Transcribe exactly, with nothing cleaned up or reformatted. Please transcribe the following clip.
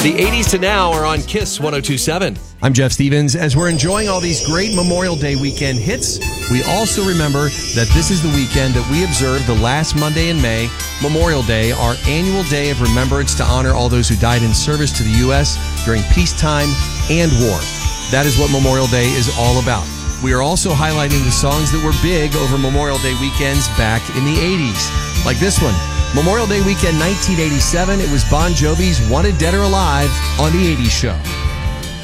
The eighties to now are on Kiss one oh two point seven. I'm Jeff Stevens. As we're enjoying all these great Memorial Day weekend hits, we also remember that this is the weekend that we observe the last Monday in May, Memorial Day, our annual day of remembrance to honor all those who died in service to the U S during peacetime and war. That is what Memorial Day is all about. We are also highlighting the songs that were big over Memorial Day weekends back in the eighties, like this one. Memorial Day weekend nineteen eighty-seven, it was Bon Jovi's Wanted Dead or Alive on The eighties Show.